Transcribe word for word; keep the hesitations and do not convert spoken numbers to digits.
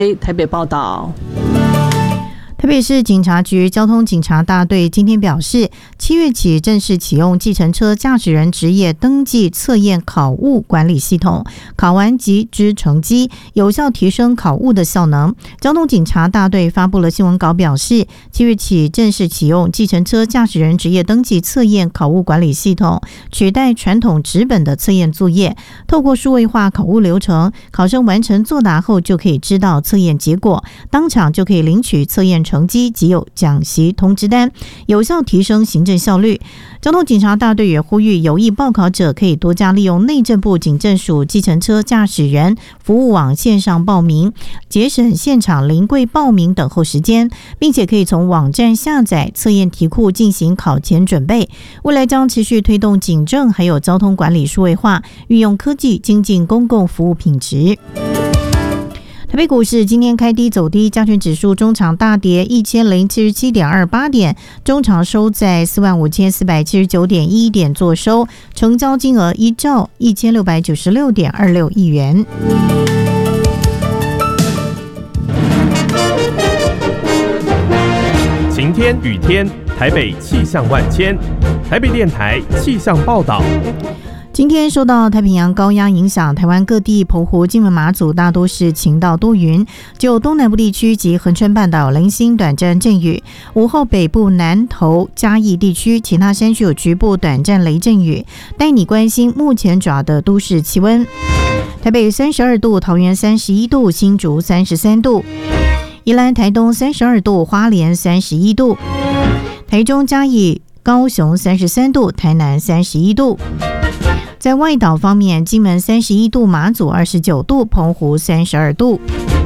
台北报道。 台北市警察局交通警察大队今天表示，七月起正式启用计程车驾驶人职业登记测验考务管理系统，考完即知成绩，有效提升考务的效能。交通警察大队发布了新闻稿表示，七月起正式启用计程车驾驶人职业登记测验考务管理系统，取代传统纸本的测验作业，透过数位化考务流程，考生完成作答后就可以知道测验结果，当场就可以领取测验成绩及有讲习通知单，有效提升行政效率。交通警察大队也呼吁有意报考者可以多加利用内政部警政署计程车驾驶人服务网线上报名，节省现场临柜报名等候时间，并且可以从网站下载测验题库进行考前准备。未来将持续推动警政还有交通管理数位化，运用科技精进公共服务品质。台北股市今天开低走低，加权指数中场大跌一千零七十七点二八点，中场收在四万五千四百七十九点一点做收，成交金额一兆一千六百九十六点二六亿元。 晴天雨天，台北气象万千。台北电台气象报道。 今天受到太平洋高压影响，台湾各地澎湖、金门、马祖大多是晴到多云，只有东南部地区及恒春半岛零星短暂阵雨。午后北部南投、嘉义地区其他山区有局部短暂雷阵雨。带你关心目前主要的都市气温：台北三十二度，桃园三十一度，新竹三十三度，宜兰台东三十二度，花莲三十一度，台中嘉义高雄三十三度，台南三十一度。在外岛方面，金门三十一度，马祖二十九度，澎湖三十二度。